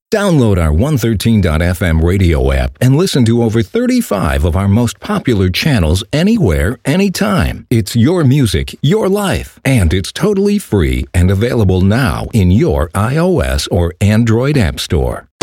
Download our 113.fm radio app and listen to over 35 of our most popular channels anywhere, anytime. It's your music, your life, and it's totally free and available now in your iOS or Android app store.